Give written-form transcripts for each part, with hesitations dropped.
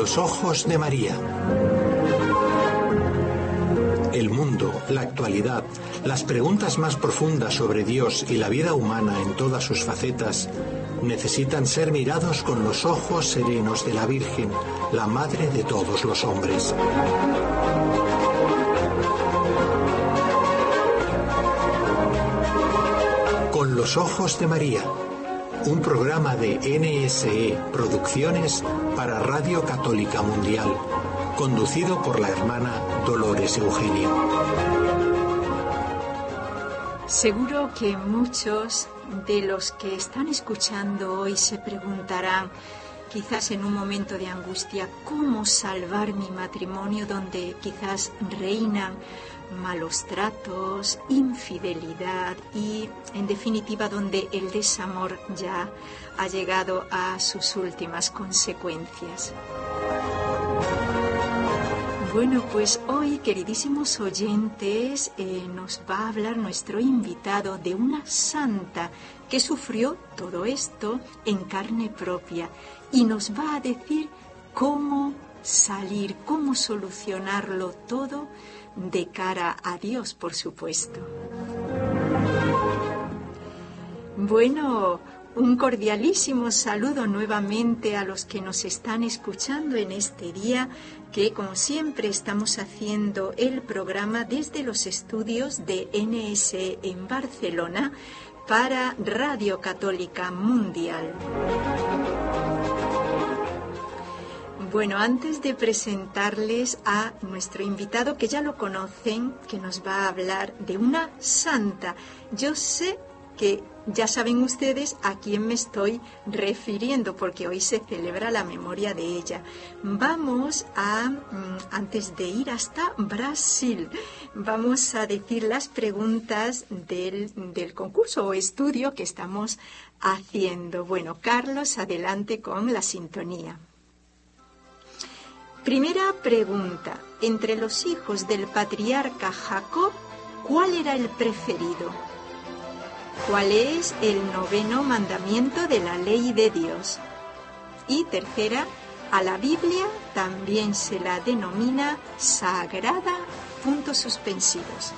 los ojos de María. El mundo, la actualidad, las preguntas más profundas sobre Dios y la vida humana en todas sus facetas necesitan ser mirados con los ojos serenos de la Virgen, la Madre de todos los hombres. Con los ojos de María, un programa de NSE Producciones para Radio Católica Mundial, conducido por la hermana Dolores Eugenia. Seguro que muchos de los que están escuchando hoy se preguntarán, quizás en un momento de angustia, ¿cómo salvar mi matrimonio donde quizás reinan malos tratos, infidelidad y, en definitiva, donde el desamor ya ha llegado a sus últimas consecuencias? Bueno, pues hoy, queridísimos oyentes, nos va a hablar nuestro invitado de una santa que sufrió todo esto en carne propia y nos va a decir cómo salir, cómo solucionarlo todo de cara a Dios, por supuesto. Bueno, un cordialísimo saludo nuevamente a los que nos están escuchando en este día, que como siempre estamos haciendo el programa desde los estudios de NSE en Barcelona para Radio Católica Mundial. Bueno, antes de presentarles a nuestro invitado, que ya lo conocen, que nos va a hablar de una santa, yo sé que ya saben ustedes a quién me estoy refiriendo, porque hoy se celebra la memoria de ella. Vamos a, antes de ir hasta Brasil, vamos a decir las preguntas del concurso o estudio que estamos haciendo. Bueno, Carlos, adelante con la sintonía. Primera pregunta. Entre los hijos del patriarca Jacob, ¿cuál era el preferido? ¿Cuál es el 9º mandamiento de la ley de Dios? Y tercera, a la Biblia también se la denomina sagrada, puntos suspensivos.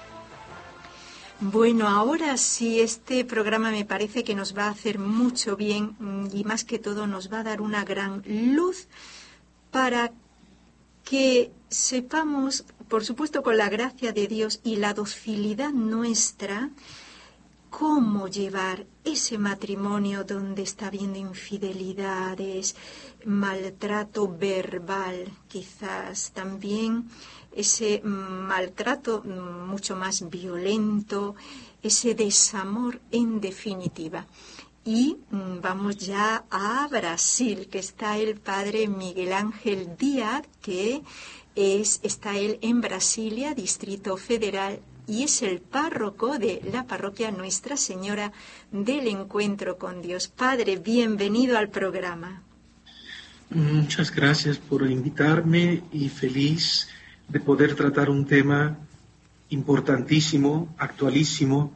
Bueno, ahora sí, este programa me parece que nos va a hacer mucho bien y más que todo nos va a dar una gran luz para que sepamos, por supuesto con la gracia de Dios y la docilidad nuestra, cómo llevar ese matrimonio donde está habiendo infidelidades, maltrato verbal, quizás también ese maltrato mucho más violento, ese desamor en definitiva. Y vamos ya a Brasil, que está el padre Miguel Ángel Díaz, que está él en Brasilia, Distrito Federal, y es el párroco de la parroquia Nuestra Señora del Encuentro con Dios. Padre, bienvenido al programa. Muchas gracias por invitarme y feliz de poder tratar un tema importantísimo, actualísimo,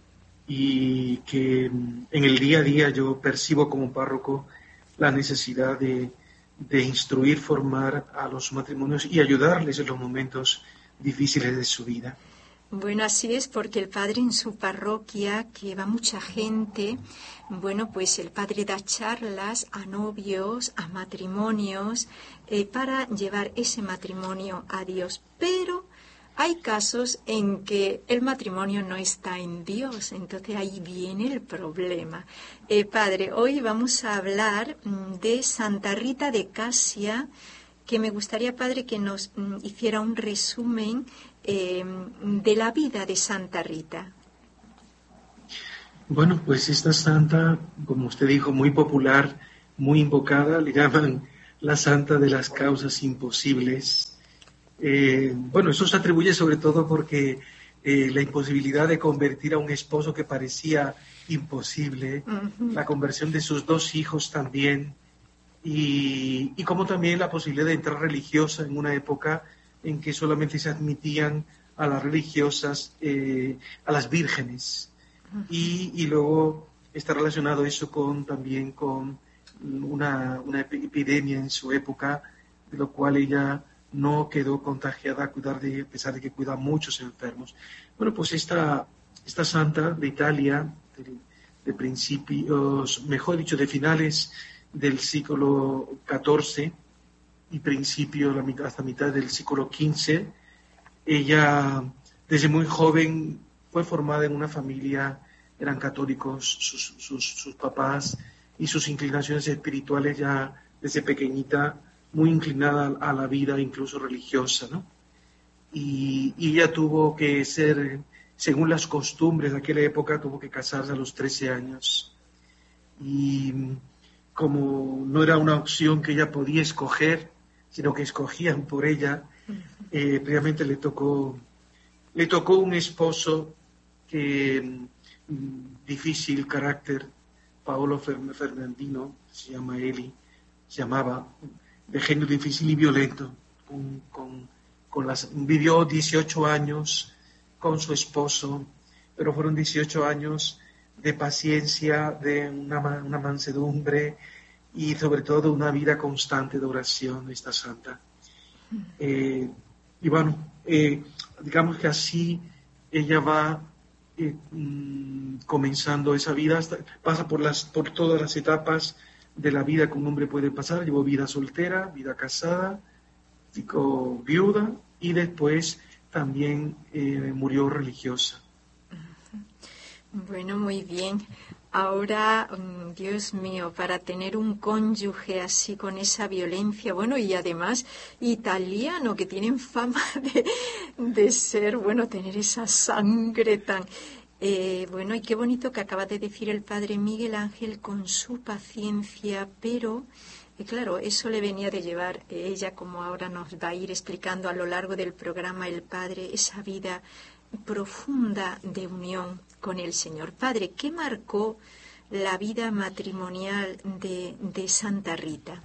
y que en el día a día yo percibo como párroco la necesidad de instruir, formar a los matrimonios y ayudarles en los momentos difíciles de su vida. Bueno, así es, porque el padre en su parroquia, que va mucha gente, bueno, pues el padre da charlas a novios, a matrimonios, para llevar ese matrimonio a Dios. Pero hay casos en que el matrimonio no está en Dios, entonces ahí viene el problema. Padre, hoy vamos a hablar de Santa Rita de Casia, que me gustaría, padre, que nos hiciera un resumen de la vida de Santa Rita. Bueno, pues esta santa, como usted dijo, muy popular, muy invocada, le llaman la santa de las causas imposibles. Bueno, eso se atribuye sobre todo porque la imposibilidad de convertir a un esposo que parecía imposible, la conversión de sus 2 hijos también, y como también la posibilidad de entrar religiosa en una época en que solamente se admitían a las religiosas, a las vírgenes. Y luego está relacionado eso también con una epidemia en su época de lo cual ella no quedó contagiada a pesar de que cuida a muchos enfermos. Bueno, pues esta santa de Italia, de principios, mejor dicho, de finales del siglo XIV y principio hasta mitad del siglo XV, ella desde muy joven fue formada en una familia, eran católicos sus papás, y sus inclinaciones espirituales ya desde pequeñita, muy inclinada a la vida incluso religiosa, ¿no? Y ella tuvo que ser, según las costumbres de aquella época, tuvo que casarse a los 13 años. Y como no era una opción que ella podía escoger, sino que escogían por ella, previamente le tocó un esposo que difícil carácter, Paolo Fernandino, se llamaba, de genio difícil y violento, vivió 18 años con su esposo, pero fueron 18 años de paciencia, de una mansedumbre y sobre todo una vida constante de oración, esta santa. Y bueno, digamos que así ella va comenzando esa vida, pasa por todas las etapas de la vida que un hombre puede pasar. Llevó vida soltera, vida casada, ficó viuda y después también murió religiosa. Bueno, muy bien. Ahora, Dios mío, para tener un cónyuge así con esa violencia, bueno, y además italiano, que tienen fama de ser, bueno, tener esa sangre tan... bueno, y qué bonito que acaba de decir el padre Miguel Ángel con su paciencia, pero... claro, eso le venía de llevar ella, como ahora nos va a ir explicando a lo largo del programa el padre, esa vida profunda de unión con el Señor. Padre, ¿qué marcó la vida matrimonial de Santa Rita?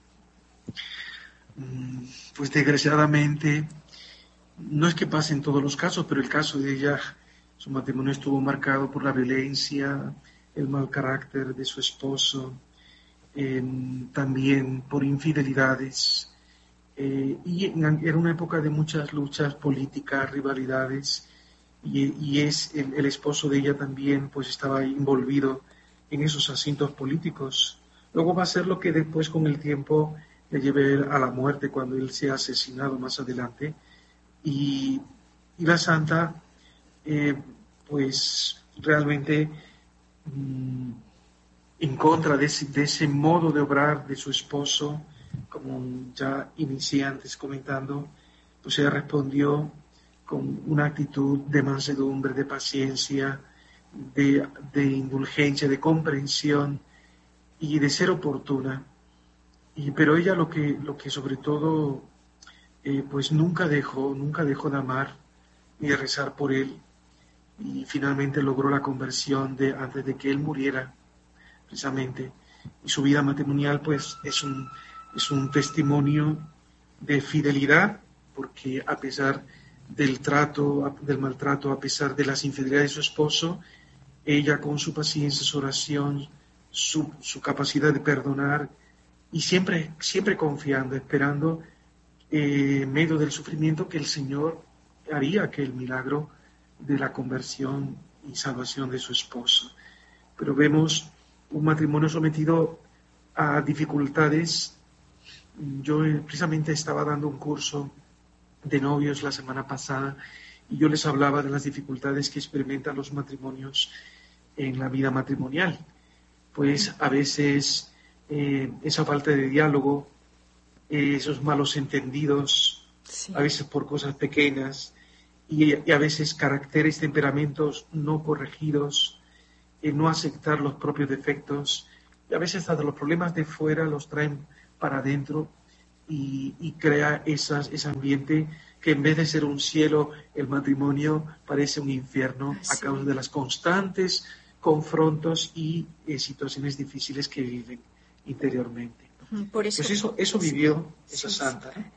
Pues desgraciadamente, no es que pase en todos los casos, pero el caso de ella, su matrimonio estuvo marcado por la violencia, el mal carácter de su esposo, también por infidelidades, y era una época de muchas luchas políticas, rivalidades, y el esposo de ella también pues estaba envolvido en esos asuntos políticos. Luego va a ser lo que después con el tiempo le lleve a la muerte cuando él sea asesinado más adelante, y la santa pues realmente en contra de ese modo de obrar de su esposo, como ya inicié antes comentando, pues ella respondió con una actitud de mansedumbre, de paciencia, de indulgencia, de comprensión y de ser oportuna. Pero ella lo que sobre todo pues nunca dejó de amar ni de rezar por él, y finalmente logró la conversión antes de que él muriera, precisamente. Y su vida matrimonial pues es un testimonio de fidelidad, porque a pesar del maltrato, a pesar de las infidelidades de su esposo, ella con su paciencia, su oración, su capacidad de perdonar, y siempre confiando, esperando en medio del sufrimiento que el Señor haría aquel milagro de la conversión y salvación de su esposo. Pero vemos un matrimonio sometido a dificultades. Yo precisamente estaba dando un curso de novios la semana pasada y yo les hablaba de las dificultades que experimentan los matrimonios en la vida matrimonial. Pues a veces esa falta de diálogo, esos malos entendidos, sí, a veces por cosas pequeñas, y a veces caracteres, temperamentos no corregidos, no aceptar los propios defectos, y a veces hasta los problemas de fuera los traen para adentro y crea ese ambiente que en vez de ser un cielo, el matrimonio parece un infierno a causa de las constantes confrontos y situaciones difíciles que viven interiormente. Por eso, pues eso vivió esa santa, ¿no?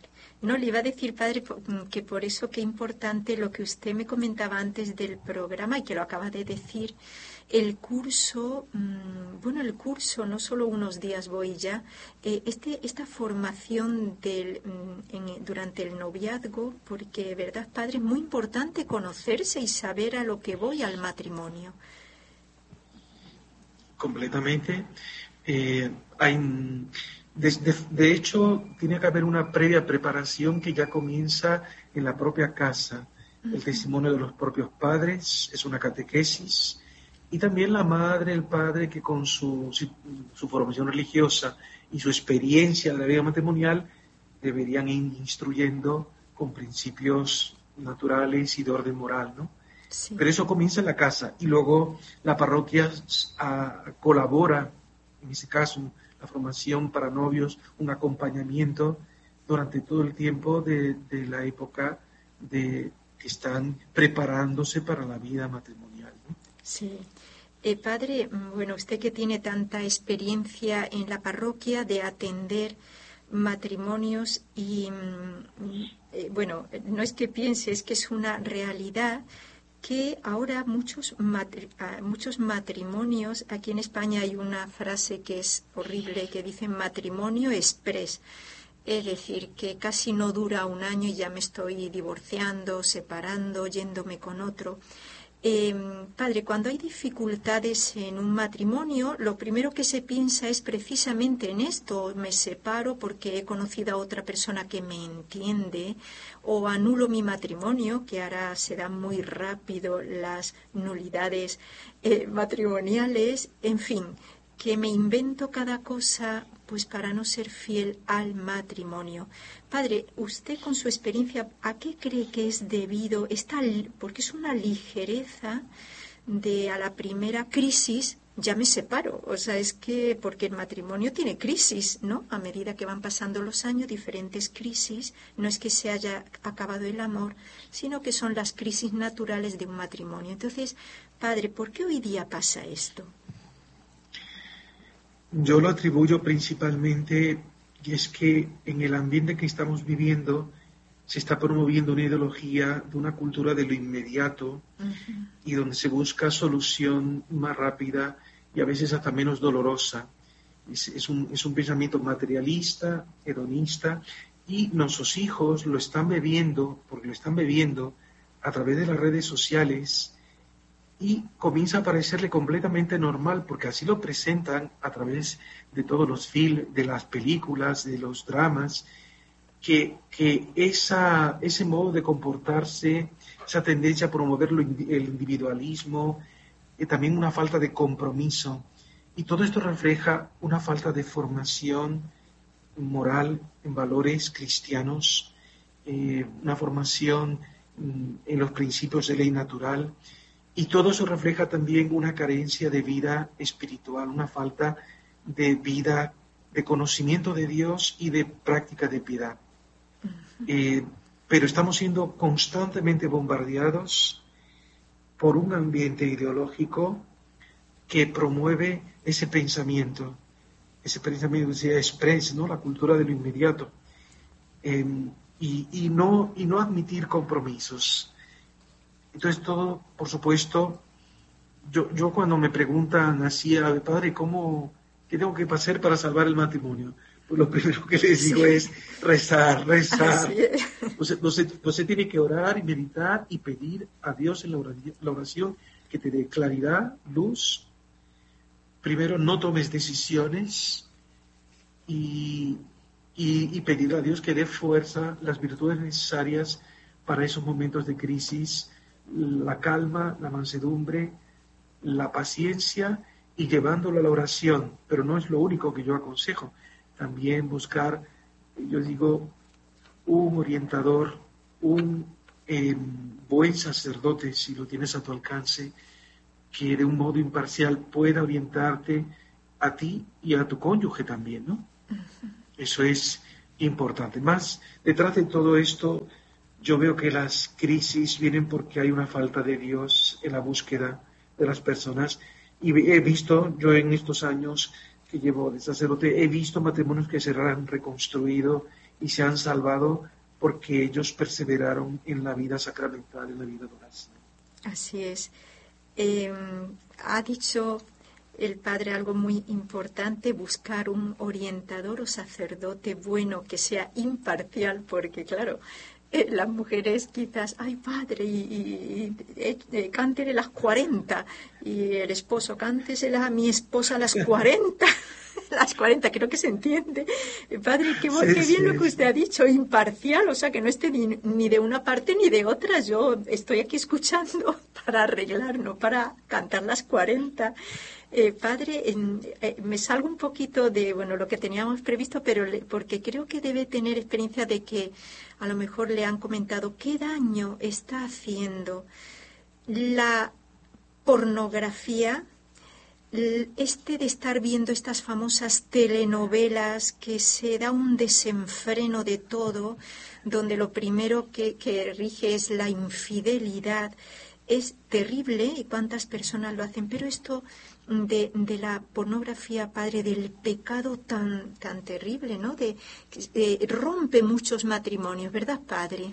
No, le iba a decir, padre, que por eso qué importante lo que usted me comentaba antes del programa y que lo acaba de decir, el curso, el curso, no solo unos días voy ya, esta formación durante el noviazgo, porque, ¿verdad, padre? Es muy importante conocerse y saber a lo que voy al matrimonio. Completamente. De hecho, tiene que haber una previa preparación que ya comienza en la propia casa. El testimonio de los propios padres es una catequesis, y también la madre, el padre, que con su formación religiosa y su experiencia de la vida matrimonial deberían ir instruyendo con principios naturales y de orden moral, ¿no? Sí. Pero eso comienza en la casa, y luego la parroquia colabora, en este caso, la formación para novios, un acompañamiento durante todo el tiempo de la época que están preparándose para la vida matrimonial, ¿no? Sí. Padre, bueno, usted que tiene tanta experiencia en la parroquia de atender matrimonios y, no es que piense, es que es una realidad que ahora muchos matrimonios, aquí en España hay una frase que es horrible, que dicen matrimonio express, es decir, que casi no dura un año y ya me estoy divorciando, separando, yéndome con otro. Padre, cuando hay dificultades en un matrimonio, lo primero que se piensa es precisamente en esto: me separo porque he conocido a otra persona que me entiende, o anulo mi matrimonio, que ahora se dan muy rápido las nulidades matrimoniales, en fin, que me invento cada cosa pues para no ser fiel al matrimonio. Padre, usted con su experiencia, ¿a qué cree que es debido porque es una ligereza de a la primera crisis ya me separo? O sea, es que porque el matrimonio tiene crisis, ¿no? A medida que van pasando los años, diferentes crisis, no es que se haya acabado el amor, sino que son las crisis naturales de un matrimonio. Entonces, Padre, ¿por qué hoy día pasa esto? Yo lo atribuyo principalmente, y es que en el ambiente que estamos viviendo se está promoviendo una ideología de una cultura de lo inmediato, y donde se busca solución más rápida y a veces hasta menos dolorosa. Es un pensamiento materialista, hedonista, y nuestros hijos lo están bebiendo, porque lo están bebiendo a través de las redes sociales, y comienza a parecerle completamente normal, porque así lo presentan a través de todos los films, de las películas, de los dramas, que ese modo de comportarse, esa tendencia a promover el individualismo, también una falta de compromiso, y todo esto refleja una falta de formación moral en valores cristianos, una formación en los principios de ley natural. Y todo eso refleja también una carencia de vida espiritual, una falta de vida, de conocimiento de Dios y de práctica de piedad. Pero estamos siendo constantemente bombardeados por un ambiente ideológico que promueve ese pensamiento de express, ¿no? La cultura de lo inmediato, y no admitir compromisos. Entonces todo, por supuesto, yo cuando me preguntan así, Padre, ¿qué tengo que hacer para salvar el matrimonio? Pues lo primero que les digo es rezar. Usted tiene que orar y meditar y pedir a Dios en la oración que te dé claridad, luz. Primero, no tomes decisiones y pedir a Dios que dé fuerza, las virtudes necesarias para esos momentos de crisis: la calma, la mansedumbre, la paciencia, y llevándolo a la oración. Pero no es lo único que yo aconsejo. También buscar, yo digo, un orientador, un buen sacerdote, si lo tienes a tu alcance, que de un modo imparcial pueda orientarte a ti y a tu cónyuge también, ¿no? Eso es importante. Más detrás de todo esto, yo veo que las crisis vienen porque hay una falta de Dios en la búsqueda de las personas. Y he visto, yo en estos años que llevo de sacerdote, he visto matrimonios que se han reconstruido y se han salvado porque ellos perseveraron en la vida sacramental, en la vida de oración. Así es. Ha dicho el padre algo muy importante, buscar un orientador o sacerdote bueno que sea imparcial, porque claro, las mujeres quizás, ay padre, cántele las 40, y el esposo, cántesela a mi esposa a las 40. Las 40, creo que se entiende. Padre, qué bien lo que usted ha dicho, imparcial, o sea, que no esté ni de una parte ni de otra. Yo estoy aquí escuchando para arreglar, no para cantar las 40. Padre, me salgo un poquito de lo que teníamos previsto, pero porque creo que debe tener experiencia de que a lo mejor le han comentado qué daño está haciendo la pornografía, de estar viendo estas famosas telenovelas que se da un desenfreno de todo, donde lo primero que rige es la infidelidad. Es terrible y cuántas personas lo hacen, pero esto de la pornografía, padre, del pecado tan terrible, ¿no? Rompe muchos matrimonios, ¿verdad, padre?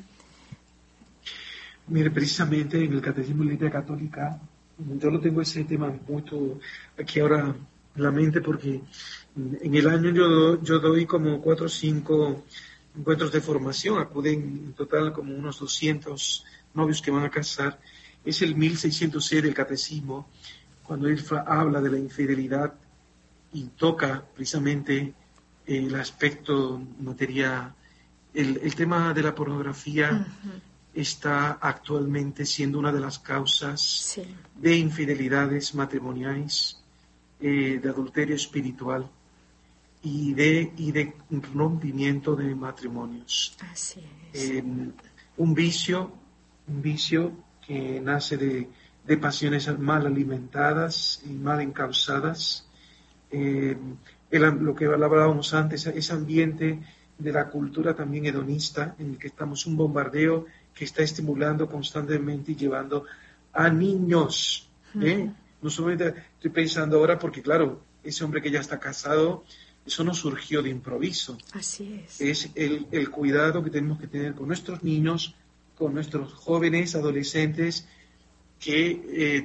Mire, precisamente en el Catecismo de la Iglesia Católica, yo no tengo ese tema mucho aquí ahora en la mente, porque en el año yo doy como 4 o 5 encuentros de formación, acuden en total como unos 200 novios que van a casar. Es el 1606 del Catecismo, cuando él habla de la infidelidad y toca precisamente el aspecto material. El tema de la pornografía está actualmente siendo una de las causas de infidelidades matrimoniales, de adulterio espiritual y de rompimiento de matrimonios. Así es. Un vicio que nace de pasiones mal alimentadas y mal encausadas. Lo que hablábamos antes, ese ambiente de la cultura también hedonista, en el que estamos, un bombardeo que está estimulando constantemente y llevando a niños. No solamente estoy pensando ahora porque, claro, ese hombre que ya está casado, eso no surgió de improviso. Así es. Es el cuidado que tenemos que tener con nuestros niños, con nuestros jóvenes, adolescentes, que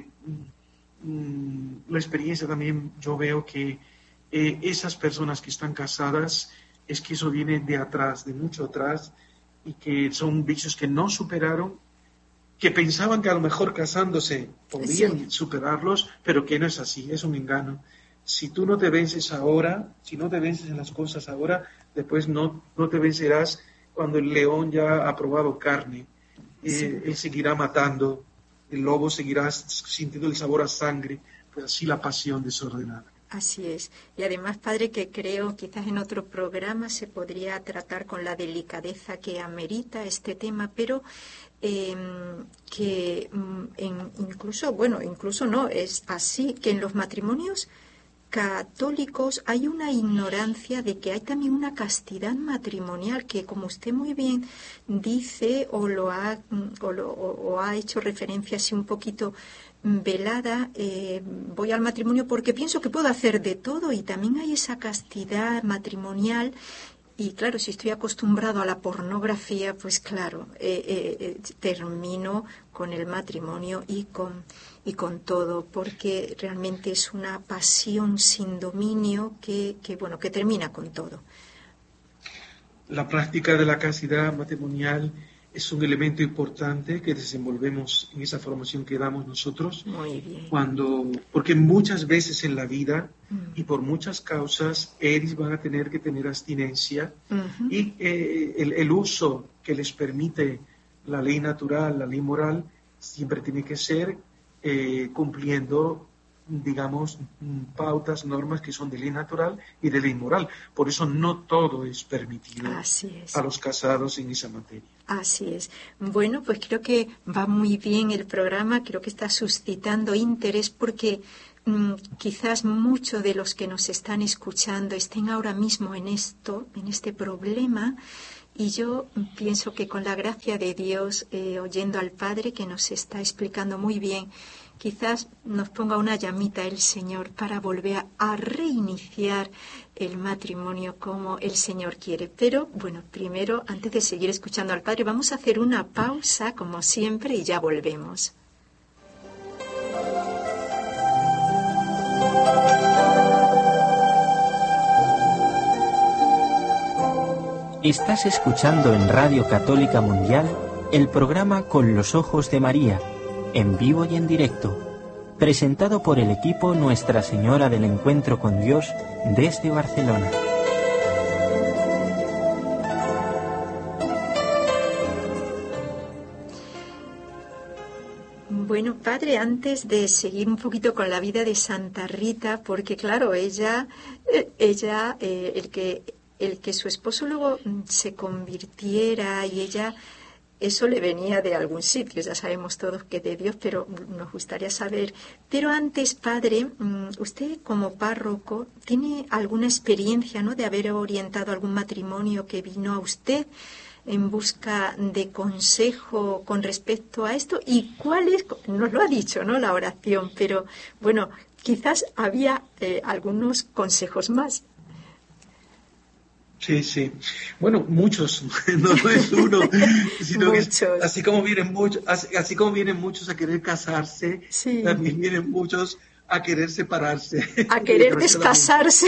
la experiencia también yo veo que esas personas que están casadas, es que eso viene de atrás, de mucho atrás, y que son vicios que no superaron, que pensaban que a lo mejor casándose podían superarlos, pero que no es así, es un engaño. Si tú no te vences ahora, si no te vences en las cosas ahora, después no te vencerás cuando el león ya ha probado carne. Él seguirá matando, el lobo seguirá sintiendo el sabor a sangre, pues así la pasión desordenada. Así es. Y además, padre, que creo quizás en otro programa se podría tratar con la delicadeza que amerita este tema, pero incluso no, es así, que en los matrimonios católicos hay una ignorancia de que hay también una castidad matrimonial que, como usted muy bien dice o ha hecho referencia así un poquito velada, voy al matrimonio porque pienso que puedo hacer de todo, y también hay esa castidad matrimonial. Y claro, si estoy acostumbrado a la pornografía, pues claro, termino con el matrimonio y con todo, porque realmente es una pasión sin dominio que termina con todo. La práctica de la castidad matrimonial es un elemento importante que desenvolvemos en esa formación que damos nosotros. Muy bien. Porque muchas veces en la vida y por muchas causas, ellos van a tener que tener abstinencia, y el uso que les permite la ley natural, la ley moral, siempre tiene que ser cumpliendo, digamos, pautas, normas que son de ley natural y de ley moral. Por eso no todo es permitido a los casados en esa materia. Así es. Bueno, pues creo que va muy bien el programa, creo que está suscitando interés, porque quizás muchos de los que nos están escuchando estén ahora mismo en este problema, y yo pienso que con la gracia de Dios, oyendo al Padre que nos está explicando muy bien quizás nos ponga una llamita el Señor para volver a reiniciar el matrimonio como el Señor quiere. Pero bueno, primero, antes de seguir escuchando al Padre, vamos a hacer una pausa como siempre y ya volvemos. Estás escuchando en Radio Católica Mundial el programa Con los Ojos de María, en vivo y en directo, presentado por el equipo Nuestra Señora del Encuentro con Dios desde Barcelona. Bueno, Padre, antes de seguir un poquito con la vida de Santa Rita, porque claro, ella el que su esposo luego se convirtiera y ella, eso le venía de algún sitio, ya sabemos todos que de Dios, pero nos gustaría saber. Pero antes, Padre, usted como párroco, ¿tiene alguna experiencia, ¿no?, de haber orientado algún matrimonio que vino a usted en busca de consejo con respecto a esto? ¿Y cuál es? Nos lo ha dicho, ¿no?, la oración, pero bueno, quizás había algunos consejos más. Sí. Bueno, muchos, no es uno, sino que así como vienen muchos a querer casarse, sí, también vienen muchos a querer separarse. A querer descasarse.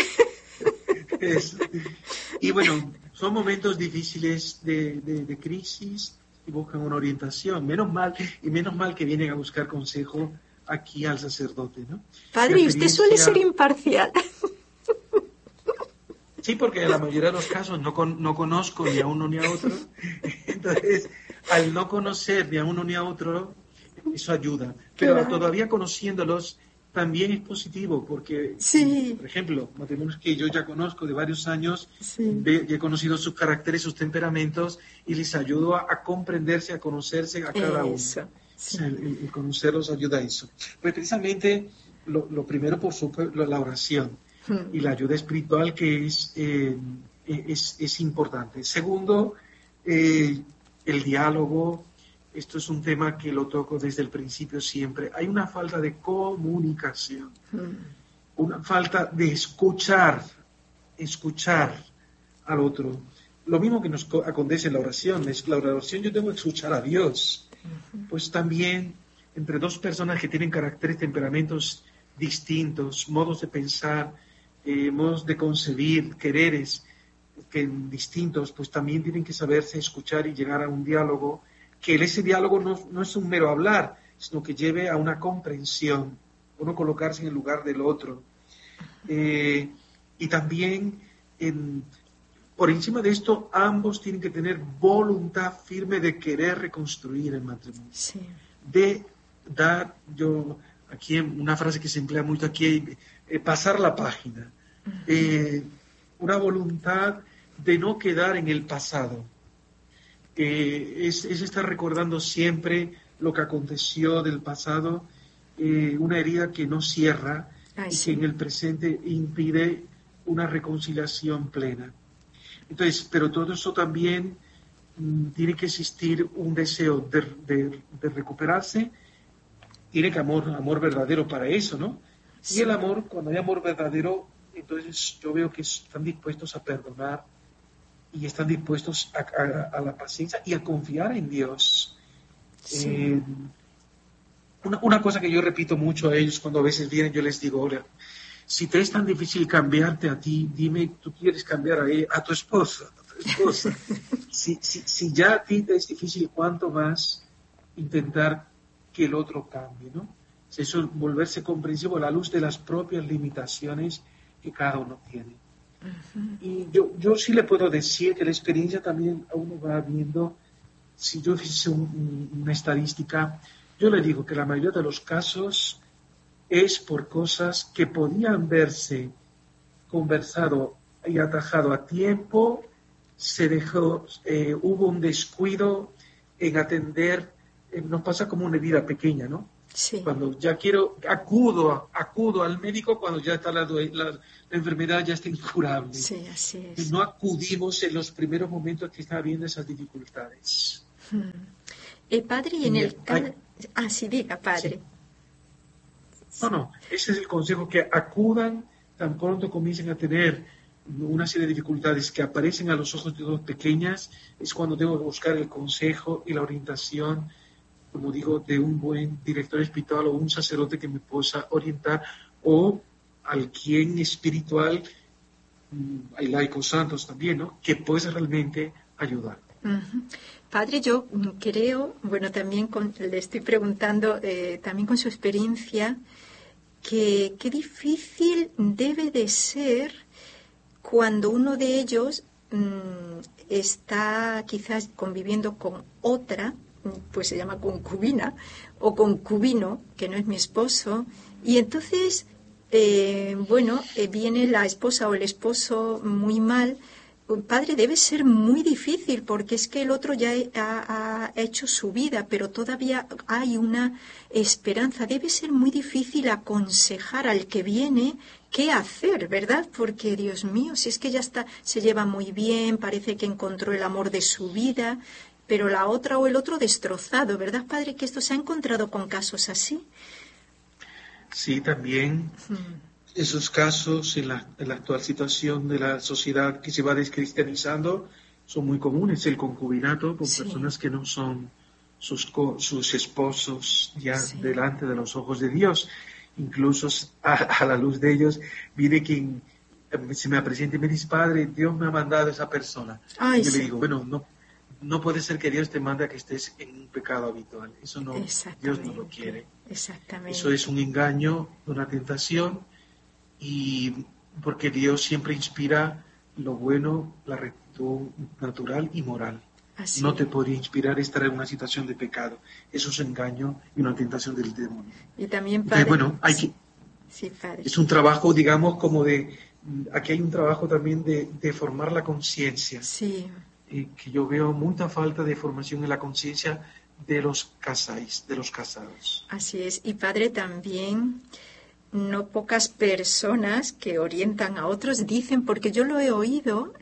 Y bueno, son momentos difíciles de crisis y buscan una orientación. Menos mal que vienen a buscar consejo aquí al sacerdote, ¿no? Padre, usted suele ser imparcial. Sí, porque en la mayoría de los casos no conozco ni a uno ni a otro. Entonces, al no conocer ni a uno ni a otro, eso ayuda. Pero claro, todavía conociéndolos también es positivo, porque, sí, por ejemplo, matrimonios que yo ya conozco de varios años, sí, he conocido sus caracteres, sus temperamentos, y les ayudo a comprenderse, a conocerse a cada uno. Sí. O sea, el conocerlos ayuda a eso. Pues precisamente, lo primero, por supuesto, la oración. Y la ayuda espiritual, que es importante. Segundo, el diálogo. Esto es un tema que lo toco desde el principio siempre. Hay una falta de comunicación, una falta de escuchar al otro. Lo mismo que nos acontece en la oración. La oración, yo tengo que escuchar a Dios. Pues también entre dos personas que tienen caracteres, temperamentos distintos, modos de pensar, modos de concebir, quereres distintos, pues también tienen que saberse escuchar y llegar a un diálogo, que ese diálogo no es un mero hablar, sino que lleve a una comprensión, uno colocarse en el lugar del otro. Y también, por encima de esto, ambos tienen que tener voluntad firme de querer reconstruir el matrimonio. Sí. De dar, aquí una frase que se emplea mucho aquí, pasar la página, una voluntad de no quedar en el pasado, es estar recordando siempre lo que aconteció del pasado, una herida que no cierra y que en el presente impide una reconciliación plena. Entonces, pero todo eso también tiene que existir un deseo de recuperarse, tiene que amor verdadero para eso, ¿no? Sí. Y el amor, cuando hay amor verdadero, entonces yo veo que están dispuestos a perdonar y están dispuestos a la paciencia y a confiar en Dios. Sí. Una cosa que yo repito mucho a ellos cuando a veces vienen, yo les digo, ahora, si te es tan difícil cambiarte a ti, dime, tú quieres cambiar a tu esposa. Si ya a ti te es difícil, ¿cuánto más intentar que el otro cambie, ¿no? Eso es volverse comprensivo a la luz de las propias limitaciones que cada uno tiene. Uh-huh. Y yo sí le puedo decir que la experiencia también a uno va viendo. Si yo hice una estadística, yo le digo que la mayoría de los casos es por cosas que podían verse conversado y atajado a tiempo, se dejó, hubo un descuido en atender, nos pasa como una herida pequeña, ¿no? Sí. Cuando ya acudo al médico cuando ya está la enfermedad ya está incurable. Sí, así es. Y no acudimos en los primeros momentos que está habiendo esas dificultades. Padre, y en el caso... sí, diga, padre. No, ese es el consejo, que acudan tan pronto comiencen a tener una serie de dificultades que aparecen a los ojos de dos pequeñas, es cuando debo buscar el consejo y la orientación, como digo, de un buen director espiritual o un sacerdote que me pueda orientar, o alguien espiritual, hay laicos santos también, ¿no?, que puede realmente ayudar. Uh-huh. Padre, yo creo, bueno, también le estoy preguntando, también con su experiencia, que qué difícil debe de ser cuando uno de ellos está quizás conviviendo con otra, pues se llama concubina o concubino, que no es mi esposo, y entonces, viene la esposa o el esposo muy mal. Padre, debe ser muy difícil, porque es que el otro ya ha hecho su vida, pero todavía hay una esperanza. Debe ser muy difícil aconsejar al que viene qué hacer, ¿verdad? Porque, Dios mío, si es que ya está, se lleva muy bien, parece que encontró el amor de su vida, pero la otra o el otro destrozado, ¿verdad, Padre? Que esto se ha encontrado con casos así. Sí, también. Esos casos en la actual situación de la sociedad que se va descristianizando son muy comunes. El concubinato con personas que no son sus esposos ya delante de los ojos de Dios. Incluso a la luz de ellos viene quien se me presenta y me dice: Padre, Dios me ha mandado a esa persona. Y yo le digo: bueno, no puede ser que Dios te mande a que estés en un pecado habitual. Eso no, Dios no lo quiere. Exactamente. Eso es un engaño, una tentación. Y porque Dios siempre inspira lo bueno, la rectitud natural y moral. Así no te podría inspirar estar en una situación de pecado. Eso es engaño y una tentación del demonio. Y también, Padre, entonces, padre. Es un trabajo, digamos, aquí hay un trabajo también de formar la conciencia. Sí. Que yo veo mucha falta de formación en la conciencia de los casados. Así es. Y Padre, también no pocas personas que orientan a otros dicen, porque yo lo he oído,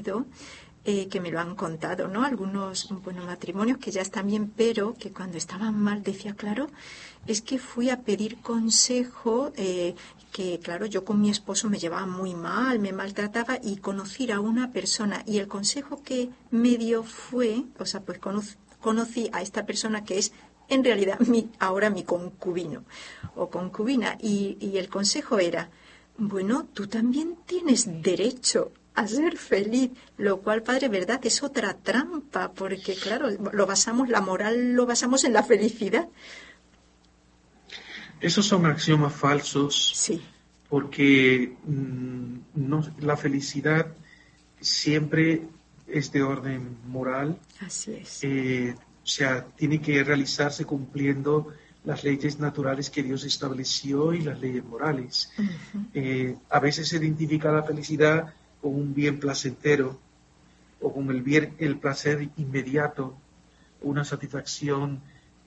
que me lo han contado, ¿no? Algunos matrimonios que ya están bien, pero que cuando estaban mal, decía, claro, es que fui a pedir consejo, que claro, yo con mi esposo me llevaba muy mal, me maltrataba, y conocí a una persona, y el consejo que me dio fue, pues conocí a esta persona que es en realidad ahora mi concubino o concubina, y el consejo era: bueno, tú también tienes derecho a ser feliz, lo cual, Padre, verdad, es otra trampa, porque claro, la moral lo basamos en la felicidad. Esos son axiomas falsos. Sí. Porque la felicidad siempre es de orden moral. Así es. Tiene que realizarse cumpliendo las leyes naturales que Dios estableció y las leyes morales. Uh-huh. A veces se identifica la felicidad con un bien placentero o con el placer inmediato, una satisfacción.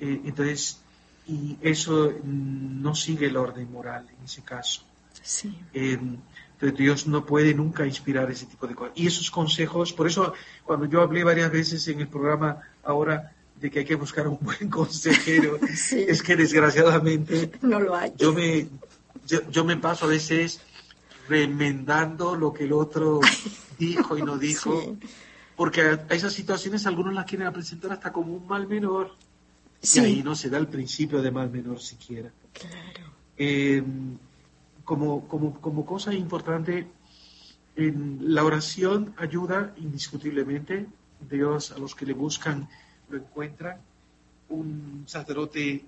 Y eso no sigue el orden moral en ese caso. Sí. Entonces Dios no puede nunca inspirar ese tipo de cosas. Y esos consejos, por eso cuando yo hablé varias veces en el programa ahora de que hay que buscar un buen consejero, sí, es que desgraciadamente no lo hay. Yo me paso a veces remendando lo que el otro dijo y no dijo, sí, porque a esas situaciones algunos las quieren presentar hasta como un mal menor, sí, y ahí no se da el principio de mal menor siquiera. Claro. Como cosa importante, la oración ayuda indiscutiblemente. Dios a los que le buscan lo encuentran. Un sacerdote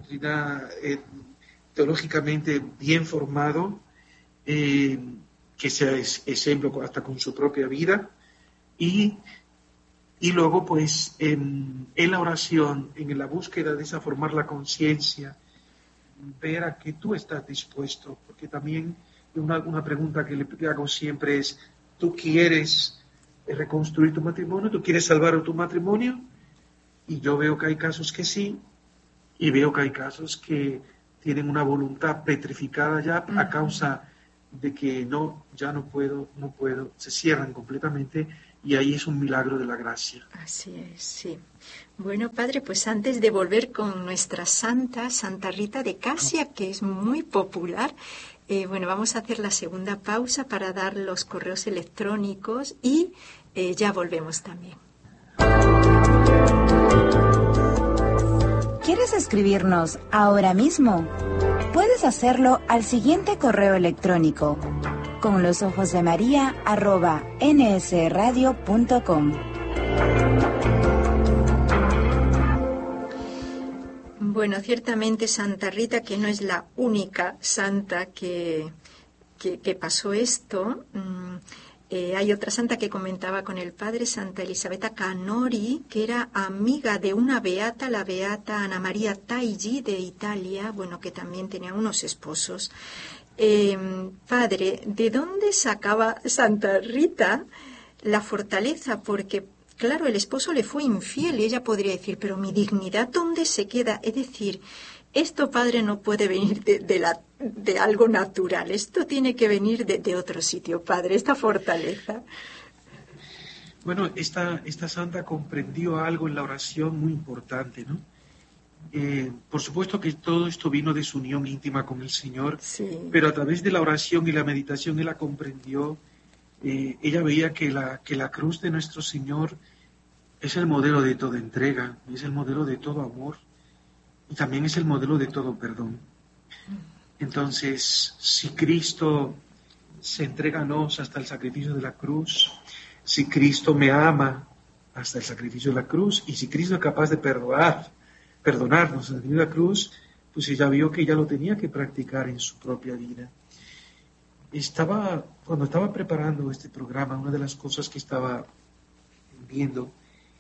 teológicamente bien formado, que sea ejemplo hasta con su propia vida, y luego pues en la oración, en la búsqueda de esa formar la conciencia, ver a que tú estás dispuesto, porque también una pregunta que le hago siempre es: ¿tú quieres reconstruir tu matrimonio? ¿Tú quieres salvar tu matrimonio? Y yo veo que hay casos que sí, y veo que hay casos que tienen una voluntad petrificada ya a causa de que no, ya no puedo, se cierran completamente, y ahí es un milagro de la gracia. Así es, sí. Bueno, Padre, pues antes de volver con nuestra santa, Santa Rita de Casia, que es muy popular, vamos a hacer la segunda pausa para dar los correos electrónicos y ya volvemos también. ¿Quieres escribirnos ahora mismo? Puedes hacerlo al siguiente correo electrónico: conlosojosdemaria@nsradio.com. Bueno, ciertamente Santa Rita, que no es la única santa que pasó esto. Hay otra santa que comentaba con el padre, Santa Elisabetta Canori, que era amiga de una beata, la beata Ana María Taigi de Italia, que también tenía unos esposos. Padre, ¿de dónde sacaba Santa Rita la fortaleza? Porque, claro, el esposo le fue infiel y ella podría decir, pero mi dignidad, ¿dónde se queda? Es decir, esto, Padre, no puede venir de algo natural, esto tiene que venir de otro sitio, Padre, esta fortaleza. Bueno, esta santa comprendió algo en la oración muy importante, ¿no? Por supuesto que todo esto vino de su unión íntima con el Señor, sí. Pero a través de la oración y la meditación ella comprendió, ella veía que la cruz de nuestro Señor es el modelo de toda entrega, es el modelo de todo amor y también es el modelo de todo perdón. Entonces, si Cristo se entrega a nos hasta el sacrificio de la cruz, si Cristo me ama hasta el sacrificio de la cruz, y si Cristo es capaz de perdonarnos en la cruz, pues ella vio que ella lo tenía que practicar en su propia vida. Cuando estaba preparando este programa, una de las cosas que estaba viendo,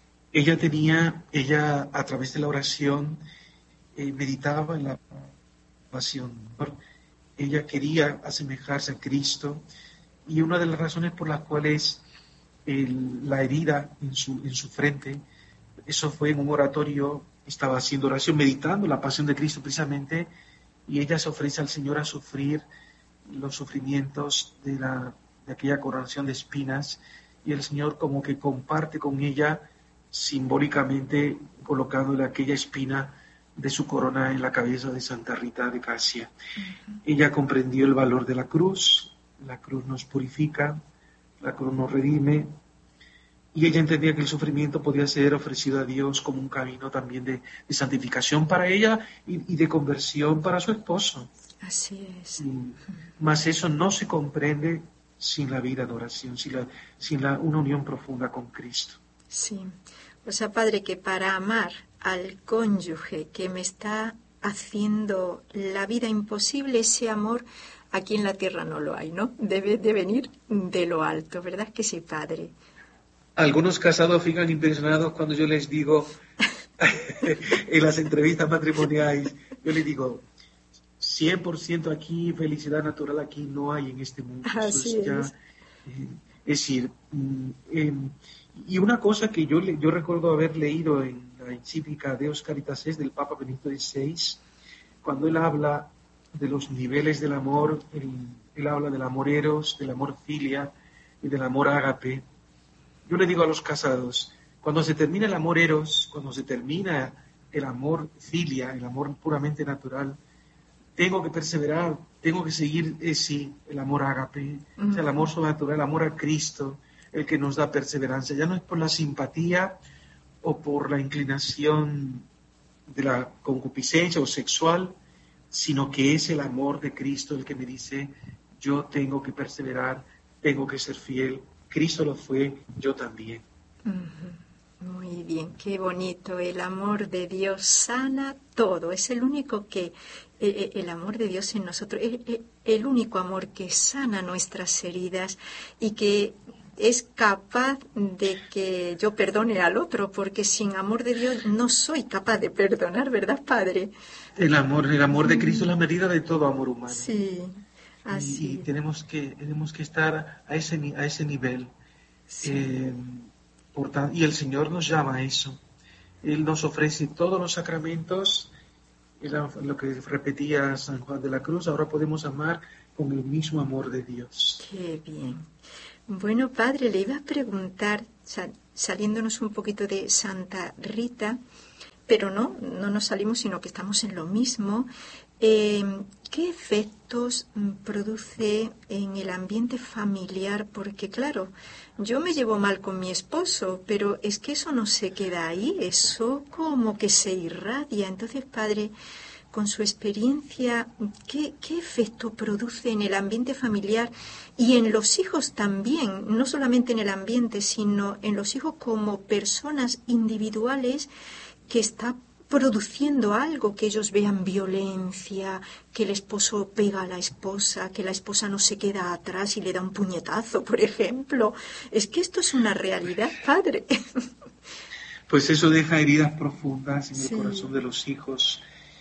ella a través de la oración meditaba en la pasión. Ella quería asemejarse a Cristo, y una de las razones por las cuales la herida en su frente, eso fue en un oratorio, estaba haciendo oración, meditando la pasión de Cristo precisamente, y ella se ofrece al Señor a sufrir los sufrimientos de aquella coronación de espinas, y el Señor como que comparte con ella simbólicamente colocándole aquella espina de su corona en la cabeza de Santa Rita de Casia. Uh-huh. Ella comprendió el valor de la cruz nos purifica, la cruz nos redime, y ella entendía que el sufrimiento podía ser ofrecido a Dios como un camino también de santificación para ella y de conversión para su esposo. Así es. Mas eso no se comprende sin la vida de oración, sin una unión profunda con Cristo. Sí. O sea, Padre, que para amar al cónyuge que me está haciendo la vida imposible, ese amor aquí en la tierra no lo hay, ¿no? Debe de venir de lo alto, ¿verdad que sí, Padre? Algunos casados fijan impresionados cuando yo les digo, en las entrevistas matrimoniales, yo les digo, 100% aquí, felicidad natural aquí no hay en este mundo. Así es. Es decir, y una cosa que yo recuerdo haber leído en la encíclica Deus Caritas Es del Papa Benedicto XVI, cuando él habla de los niveles del amor, él habla del amor eros, del amor filia y del amor ágape. Yo le digo a los casados, cuando se termina el amor eros, cuando se termina el amor filia, el amor puramente natural, tengo que perseverar, tengo que seguir el amor ágape, o sea, el amor sobrenatural, el amor a Cristo, el que nos da perseverancia. Ya no es por la simpatía o por la inclinación de la concupiscencia o sexual, sino que es el amor de Cristo el que me dice, yo tengo que perseverar, tengo que ser fiel. Cristo lo fue, yo también. Muy bien, qué bonito. El amor de Dios sana todo. Es el único que, el amor de Dios en nosotros, el único amor que sana nuestras heridas y que es capaz de que yo perdone al otro, porque sin amor de Dios no soy capaz de perdonar, ¿verdad, Padre? El amor de Cristo es la medida de todo amor humano. Sí. Así. Y tenemos que estar a ese nivel. Sí. Y el Señor nos llama a eso. Él nos ofrece todos los sacramentos Era lo que repetía San Juan de la Cruz, ahora podemos amar con el mismo amor de Dios. Qué bien. Bueno, padre, le iba a preguntar, saliéndonos un poquito de Santa Rita, pero no nos salimos, sino que estamos en lo mismo. ¿Qué efectos produce en el ambiente familiar? Porque claro, yo me llevo mal con mi esposo, pero es que eso no se queda ahí, eso como que se irradia. Entonces, padre, con su experiencia, ¿qué efecto produce en el ambiente familiar y en los hijos también? No solamente en el ambiente, sino en los hijos como personas individuales que está produciendo algo, que ellos vean violencia, que el esposo pega a la esposa, que la esposa no se queda atrás y le da un puñetazo, por ejemplo. Es que esto es una realidad, padre. Pues eso deja heridas profundas en el corazón de los hijos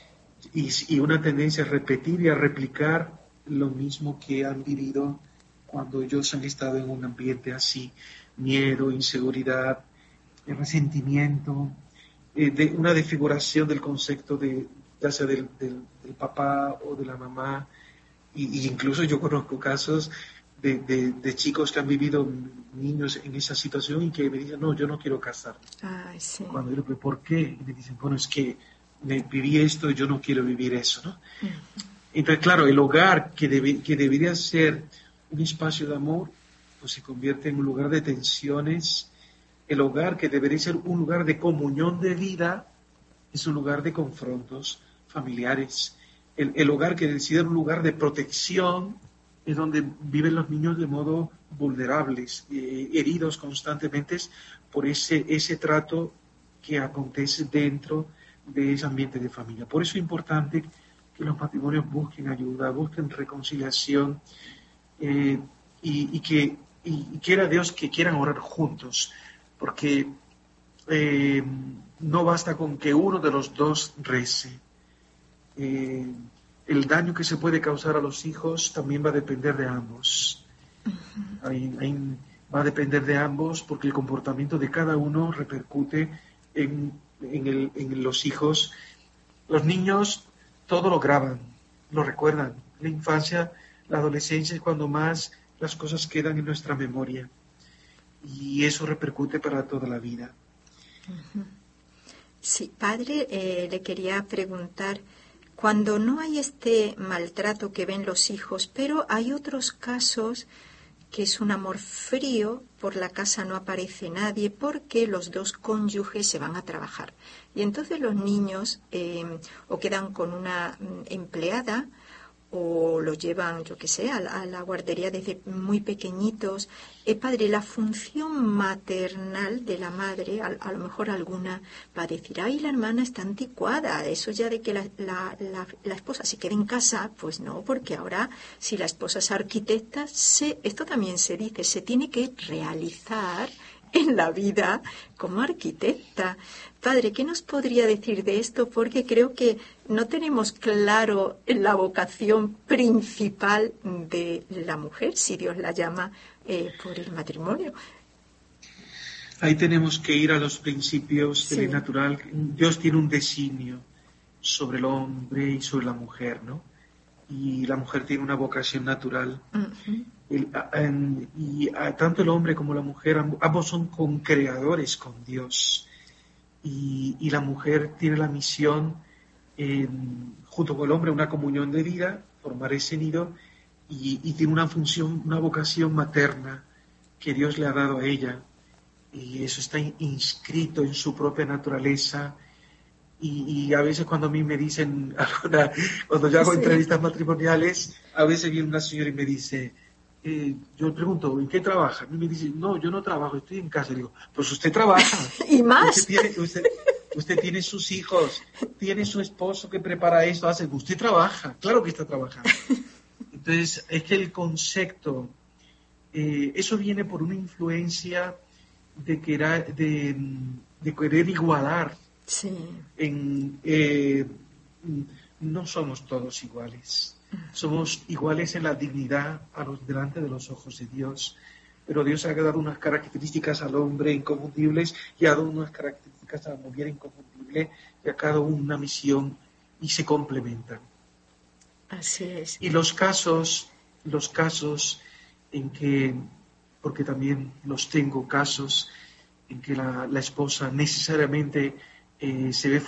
y una tendencia a repetir y a replicar lo mismo que han vivido cuando ellos han estado en un ambiente así. Miedo, inseguridad, resentimiento, de una desfiguración del concepto ya sea del papá o de la mamá, y incluso yo conozco casos de chicos que han vivido, niños en esa situación y que me dicen, no, yo no quiero casarme. Ay, sí. Cuando yo le digo, ¿por qué? Y me dicen, bueno, es que viví esto y yo no quiero vivir eso, ¿no? Uh-huh. Entonces, claro, el hogar que debería ser un espacio de amor, pues se convierte en un lugar de tensiones. El hogar que debería ser un lugar de comunión de vida es un lugar de confrontos familiares. El hogar que debería ser un lugar de protección es donde viven los niños de modo vulnerables, heridos constantemente por ese trato que acontece dentro de ese ambiente de familia. Por eso es importante que los matrimonios busquen ayuda, busquen reconciliación y quiera Dios que quieran orar juntos. Porque no basta con que uno de los dos rece. El daño que se puede causar a los hijos también va a depender de ambos. Uh-huh. Va a depender de ambos porque el comportamiento de cada uno repercute en los hijos. Los niños todo lo graban, lo recuerdan. La infancia, la adolescencia es cuando más las cosas quedan en nuestra memoria. Y eso repercute para toda la vida. Sí, padre, le quería preguntar, cuando no hay este maltrato que ven los hijos, pero hay otros casos que es un amor frío, por la casa no aparece nadie porque los dos cónyuges se van a trabajar. Y entonces los niños o quedan con una empleada o los llevan, yo qué sé, a la guardería desde muy pequeñitos. Padre, la función maternal de la madre, a lo mejor alguna va a decir, ay, la hermana está anticuada, eso ya de que la esposa se quede en casa, pues no, porque ahora si la esposa es arquitecta, esto también se dice, se tiene que realizar en la vida como arquitecta. Padre, ¿qué nos podría decir de esto? Porque creo que no tenemos claro la vocación principal de la mujer, si Dios la llama por el matrimonio. Ahí tenemos que ir a los principios del natural. Dios tiene un designio sobre el hombre y sobre la mujer, ¿no? Y la mujer tiene una vocación natural. Uh-huh. Tanto el hombre como la mujer, ambos son concreadores con Dios. Y la mujer tiene la misión, junto con el hombre, una comunión de vida, formar ese nido, y tiene una función, una vocación materna que Dios le ha dado a ella. Y eso está inscrito en su propia naturaleza. Y a veces cuando a mí me dicen, cuando yo hago entrevistas matrimoniales, a veces viene una señora y me dice, yo le pregunto, ¿en qué trabaja? A mí me dice, no, yo no trabajo, estoy en casa. Le digo, pues usted trabaja. ¿Y más? Usted tiene sus hijos, tiene su esposo que prepara esto, hace, usted trabaja, claro que está trabajando. Entonces, es que el concepto, eso viene por una influencia de querer igualar. Sí. No somos todos iguales. Somos iguales en la dignidad delante de los ojos de Dios, pero Dios ha dado unas características al hombre inconfundibles y ha dado unas características a la mujer inconfundible y a cada uno una misión y se complementan. Así es. Y los casos en que, porque también los tengo, casos en que la esposa necesariamente se ve